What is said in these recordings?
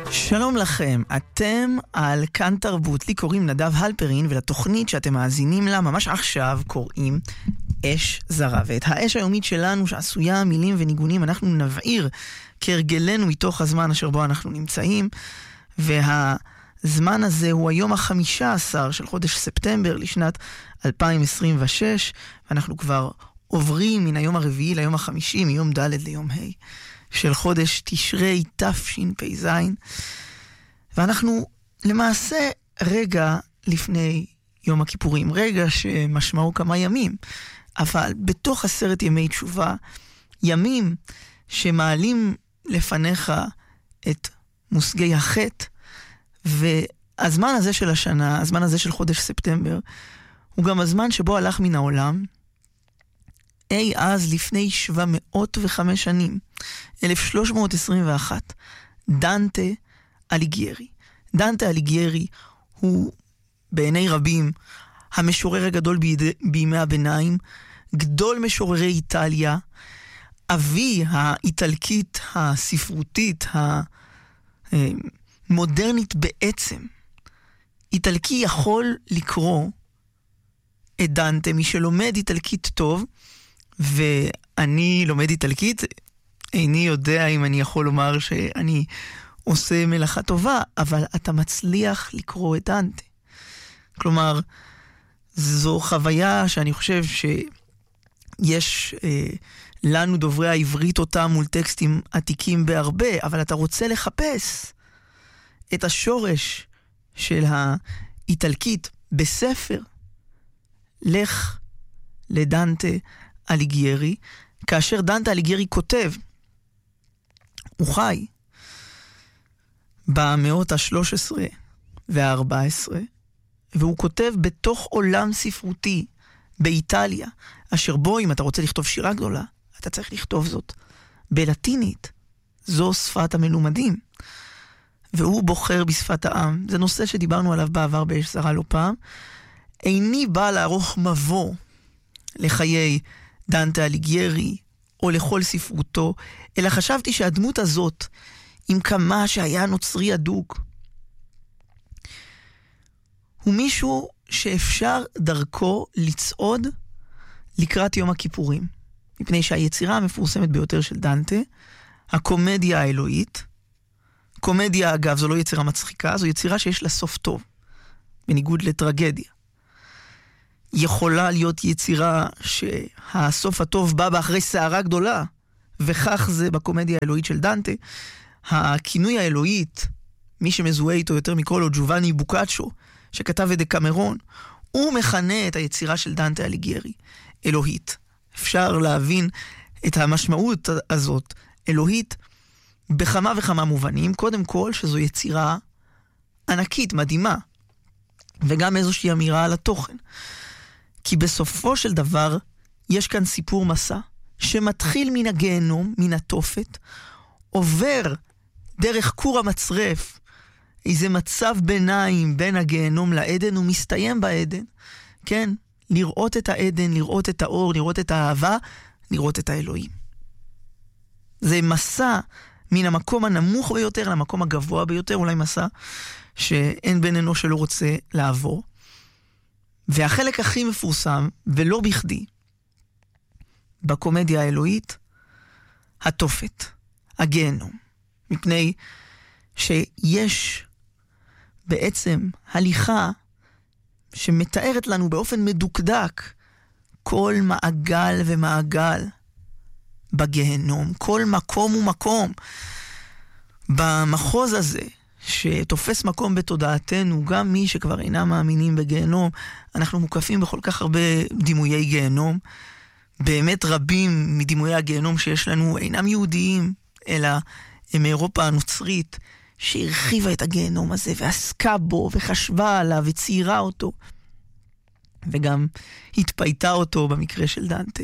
שלום לכם, אתם על כאן תרבות, לי קוראים נדב הלפרין, ולתוכנית שאתם מאזינים לה ממש עכשיו קוראים אש זרה. ואת האש היומית שלנו שעשויה מילים וניגונים אנחנו נבעיר כהרגלנו מתוך הזמן אשר בו אנחנו נמצאים, והזמן הזה הוא היום ה-15 של חודש ספטמבר לשנת 2026, ואנחנו כבר עוברים מן היום הרביעי ליום החמישי, מיום ד' ליום ה' של חודש תשרי תשפ"ז, ואנחנו למעשה רגע לפני יום הכיפורים, רגע שמשמעו כמה ימים, אבל בתוך 10 ימי תשובה, ימים שמעלים לפניך את מושגי החטא, והזמן הזה של השנה, הזמן הזה של חודש ספטמבר, הוא גם הזמן שבו הלך מן העולם, אי אז לפני 705 שנים, 1321, דנטה אליגיירי. דנטה אליגיירי הוא בעיני רבים המשורר הגדול בימי הביניים, גדול משוררי איטליה, אבי האיטלקית הספרותית המודרנית בעצם. איטלקי יכול לקרוא את דנטה, מי שלומד איטלקית טוב, ואני לומד איטלקית, איני יודע אם אני יכול לומר שאני עושה מלאכה טובה, אבל אתה מצליח לקרוא את דנטה. כלומר, זו חוויה שאני חושב שיש לנו דוברי העברית אותה מול טקסטים עתיקים בהרבה, אבל אתה רוצה לחפש את השורש של האיטלקית בספר, לך לדנטה אליגיירי, כאשר דנטה אליגיירי כותב, הוא חי במאות ה-13 וה-14, והוא כותב בתוך עולם ספרותי באיטליה, אשר בו אם אתה רוצה לכתוב שירה גדולה, אתה צריך לכתוב זאת בלטינית. זו שפת המלומדים. והוא בוחר בשפת העם. זה נושא שדיברנו עליו בעבר באש זרה לא פעם. איני בא לערוך מבוא לחיי דנטה אליגיירי או לכל ספרותו, אלא חשבתי שהדמות הזאת, עם כמה שהיה נוצרי אדוק, הוא מישהו שאפשר דרכו לצעוד לקראת יום הכיפורים. מפני שהיצירה המפורסמת ביותר של דנטה, הקומדיה האלוהית, קומדיה אגב זו לא יצירה מצחיקה, זו יצירה שיש לה סוף טוב, בניגוד לטרגדיה. יכולה להיות יצירה שהסוף הטוב בא באחרי סערה גדולה, וכך זה בקומדיה האלוהית של דנטה. הכינוי האלוהית, מי שמזוהה איתו יותר מכל הוא ג'ובאני בוקאצ'ו, שכתב את דקאמרון, הוא מכנה את היצירה של דנטה אליגיירי אלוהית. אפשר להבין את המשמעות הזאת, אלוהית, בכמה וכמה מובנים. קודם כל שזו יצירה ענקית, מדהימה, וגם איזושהי אמירה על התוכן. כי בסופו של דבר יש כאן סיפור מסע שמתחיל מן הגיהנום, מן התופת, עובר דרך כור המצרף, איזה מצב ביניים בין הגיהנום לעדן, ומסתיים בעדן. כן, לראות את העדן, לראות את האור, לראות את האהבה, לראות את האלוהים. זה מסע מן המקום הנמוך ביותר למקום הגבוה ביותר, אולי מסע שאין בן אנוש שלא רוצה לעבור. והחלק הכי מפורסם, ולא בכדי, בקומדיה האלוהית, התופת, הגיהנום. מפני שיש בעצם הליכה שמתארת לנו באופן מדוקדק כל מעגל ומעגל בגיהנום, כל מקום ומקום. במחוז הזה שתופס מקום בתודעתנו, גם מי שכבר אינם מאמינים בגיהנום, אנחנו מוקפים בכל כך הרבה דימויי גיהנום. באמת רבים מדימויי הגיהנום שיש לנו אינם יהודיים, אלא הם מאירופה הנוצרית, שהרחיבה את הגיהנום הזה, ועסקה בו, וחשבה עליו, וציירה אותו, וגם התפייתה אותו במקרה של דנטה.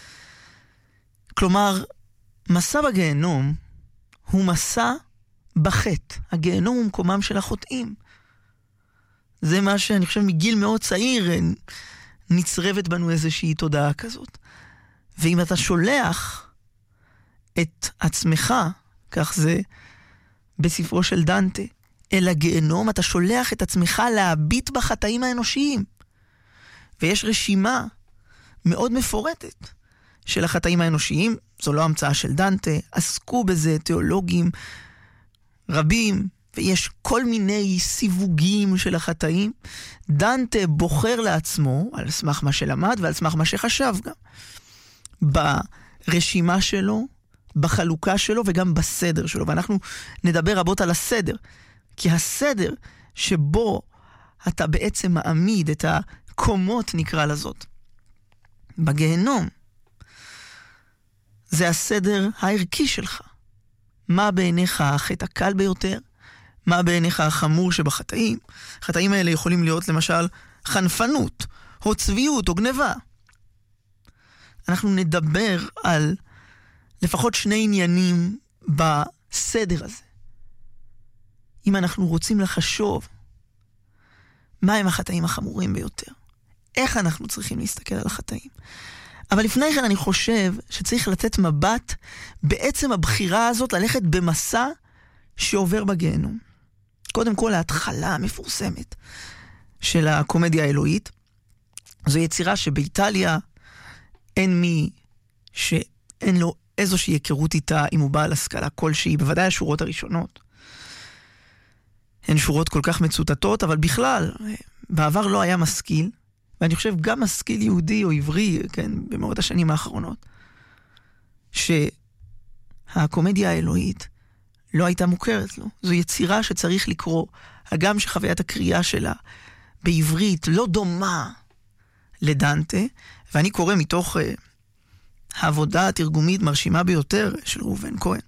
כלומר, מסע בגיהנום הוא מסע בחטא. הגיהנום הוא מקומם של החוטאים. זה מה שאני חושב מגיל מאוד צעיר נצרבת בנו איזושהי תודעה כזאת. ואם אתה שולח את עצמך, כך זה בספרו של דנטה, אל הגיהנום, אתה שולח את עצמך להביט בחטאים האנושיים. ויש רשימה מאוד מפורטת של החטאים האנושיים, זו לא המצאה של דנטה, עסקו בזה תיאולוגים רבים, ויש כל מיני סיווגים של החטאים. דנטה בוחר לעצמו, על סמך מה שלמד ועל סמך מה שחשב גם, ברשימה שלו, בחלוקה שלו וגם בסדר שלו. ואנחנו נדבר רבות על הסדר, כי הסדר שבו אתה בעצם מעמיד את הקומות, נקרא לזאת, בגיהנום, זה הסדר הערכי שלך. מה בעיניך החטא הקל ביותר? מה בעיניך החמור שבחטאים? החטאים האלה יכולים להיות למשל חנפנות, או צביעות, או גניבה. אנחנו נדבר על לפחות שני עניינים בסדר הזה. אם אנחנו רוצים לחשוב מה הם החטאים החמורים ביותר, איך אנחנו צריכים להסתכל על החטאים. אבל לפני כן אני חושב שצריך לתת מבט בעצם הבחירה הזאת ללכת במסע שעובר בגיהנום. קודם כל, ההתחלה המפורסמת של הקומדיה האלוהית, זו יצירה שבאיטליה אין מי שאין לו איזושהי היכרות איתה אם הוא בעל השכלה כלשהי, בוודאי השורות הראשונות. הן שורות כל כך מצוטטות, אבל בכלל, בעבר לא היה משכיל, ואני חושב גם משכיל יהודי או עברי, כן, במאות השנים האחרונות, שהקומדיה האלוהית לא הייתה מוכרת לו. זו יצירה שצריך לקרוא, הגם שחוויית הקריאה שלה בעברית לא דומה לדנטה, ואני קורא מתוך העבודה התרגומית מרשימה ביותר של ראובן כהן.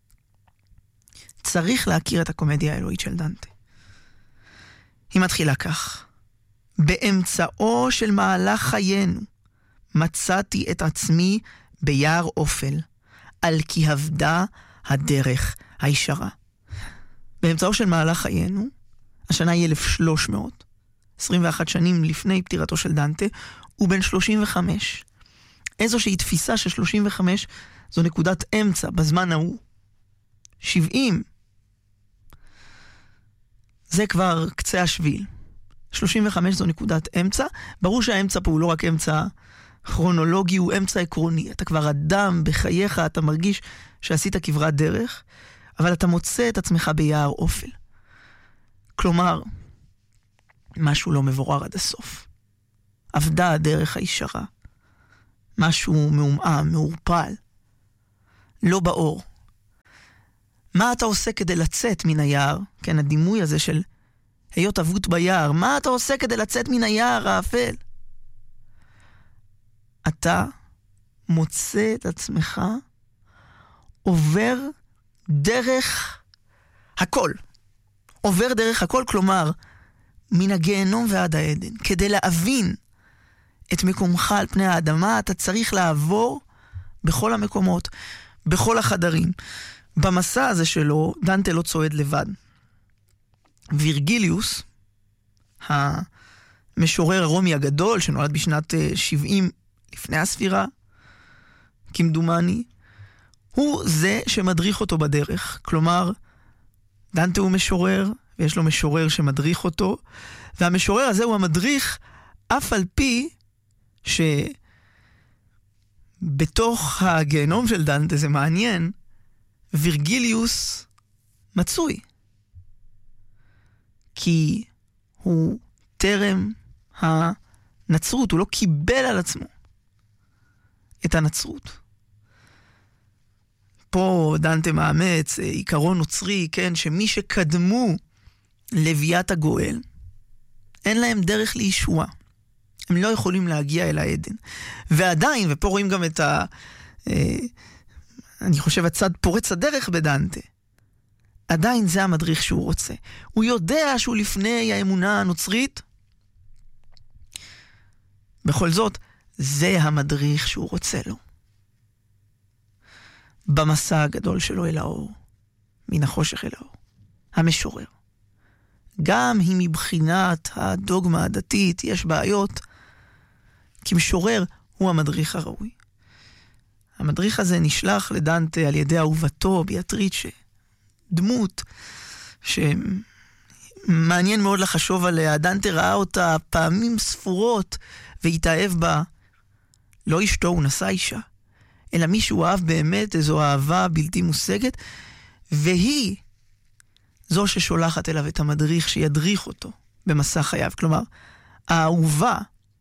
צריך להכיר את הקומדיה האלוהית של דנטה. היא מתחילה כך: באמצעו של מהלך חיינו מצאתי את עצמי ביער אופל, על כי אבדה הדרך הישרה. באמצעו של מהלך חיינו, השנה היא 1300, 21 שנים לפני פטירתו של דנטה, הוא בן 35. איזושהי תפיסה של 35 זו נקודת אמצע בזמן ההוא. 70 זה כבר קצה השביל. 35 זו נקודת אמצע. ברור שהאמצע פה הוא לא רק אמצע כרונולוגי, הוא אמצע עקרוני. אתה כבר אדם בחייך, אתה מרגיש שעשית כברת דרך, אבל אתה מוצא את עצמך ביער אופל. כלומר, משהו לא מבורר עד הסוף. עבדה הדרך הישרה. משהו מעומעם, מעורפל. לא באור. מה אתה עושה כדי לצאת מן היער? כן, הדימוי הזה של היות אבות ביער. מה אתה עושה כדי לצאת מן היער האפל? אתה מוצא את עצמך עובר דרך הכל. עובר דרך הכל, כלומר, מן הגיהנום ועד העדן. כדי להבין את מקומך על פני האדמה, אתה צריך לעבור בכל המקומות, בכל החדרים. במסע הזה שלו, דנטה לא צועד לבד. וירגיליוס, המשורר הרומי הגדול, שנולד בשנת 70 לפני הספירה, כמדומני, הוא זה שמדריך אותו בדרך. כלומר, דנטה הוא משורר, ויש לו משורר שמדריך אותו, והמשורר הזה הוא המדריך, אף על פי שבתוך הגיהנום של דנטה, זה מעניין, וירגיליוס מצוי. כי הוא טרם הנצרות, הוא לא קיבל על עצמו את הנצרות. פה דנטה מאמץ עיקרון נוצרי, כן, שמי שקדמו לביאת הגואל, אין להם דרך לישועה. הם לא יכולים להגיע אל העדן. ועדיין, ופה רואים גם את אני חושב הצד פורץ הדרך בדנטה, עדיין זה המדריך שהוא רוצה. הוא יודע שהוא לפני האמונה הנוצרית, בכל זאת, זה המדריך שהוא רוצה לו. במסע הגדול שלו אל האור, מן החושך אל האור. המשורר. גם אם מבחינת הדוגמה הדתית יש בעיות, כמשורר הוא המדריך הראוי. המדריך הזה נשלח לדנטה על ידי אהובתו ביאטריצ'ה, דמות שמעניין מאוד לחשוב עליה. דנטה ראה אותה פעמים ספורות והתאהב בה. לא אשתו, הוא נשא אישה, אלא מישהו אהב באמת, איזו אהבה בלתי מושגת, והיא זו ששולחת אליו את המדריך שידריך אותו במסע חייו. כלומר, האהובה,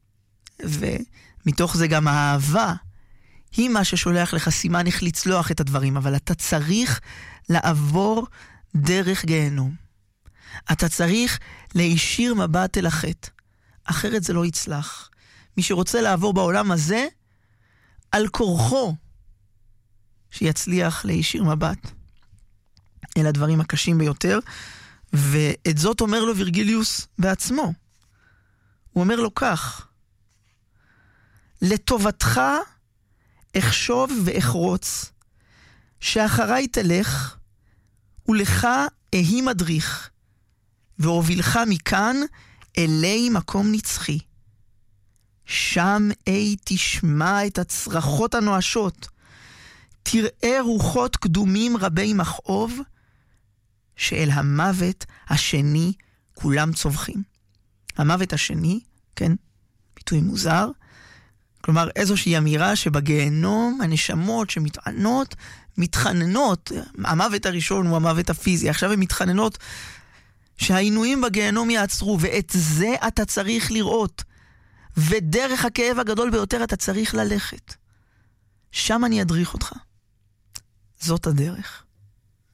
ומתוך זה גם האהבה, היא מה ששולח לך סימן איך לצלוח את הדברים, אבל אתה צריך לעבור דרך גיהנום. אתה צריך להישיר מבט אל החטא, אחרת זה לא יצלח. מי שרוצה לעבור בעולם הזה, על כורחו, שיצליח להישיר מבט אל הדברים הקשים ביותר, ואת זאת אומר לו וירגיליוס בעצמו. הוא אומר לו כך: לטובתך אחשוב ואחרוץ, שאחריי תלך, ולך אהי מדריך, והובילך מכאן אלי מקום נצחי. שם תשמע את הצרחות הנואשות, תראה רוחות קדומים רבי מכאוב, שאל המוות השני כולם צווחים. המוות השני, כן, ביטוי מוזר, כלומר איזושהי אמירה שבגיהנום הנשמות שמתענות, מתחננות. המוות הראשון הוא המוות הפיזי, עכשיו הן מתחננות שהעינויים בגיהנום יעצרו, ואת זה אתה צריך לראות, ודרך הכאב הגדול ביותר אתה צריך ללכת. שם אני אדריך אותך. זאת הדרך.